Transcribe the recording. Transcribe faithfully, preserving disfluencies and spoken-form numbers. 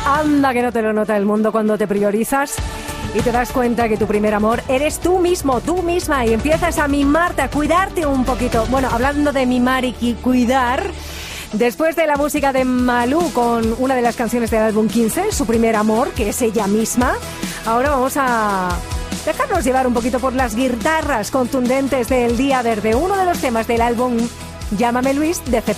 Anda que no te lo nota el mundo cuando te priorizas y te das cuenta que tu primer amor eres tú mismo, tú misma, y empiezas a mimarte, a cuidarte un poquito. Bueno, hablando de mimar y cuidar, después de la música de Malú con una de las canciones del álbum quince, su primer amor, que es ella misma, ahora vamos a dejarnos llevar un poquito por las guitarras contundentes del Día Verde, uno de los temas del álbum Llámame Luis de